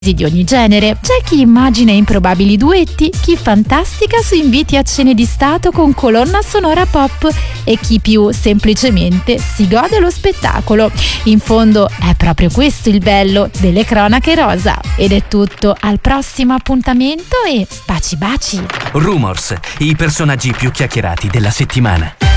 di ogni genere. C'è chi immagina improbabili duetti, chi fantastica su inviti a cene di stato con colonna sonora pop e chi più semplicemente si gode lo spettacolo. In fondo è proprio questo il bello delle cronache rosa. Ed è tutto, al prossimo appuntamento e baci baci! Rumors, i personaggi più chiacchierati della settimana.